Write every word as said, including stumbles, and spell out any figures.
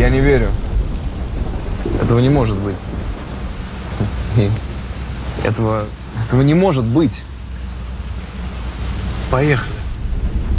Я не верю. Этого не может быть. Этого, этого не может быть. Поехали.